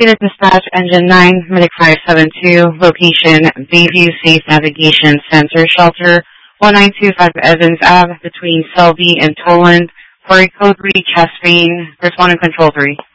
Unit Dispatch, Engine 9, Medic 572, location Bayview Safe Navigation Center Shelter, 1925 Evans Ave, between Selby and Toland, for a code read chest vein, responding control 3.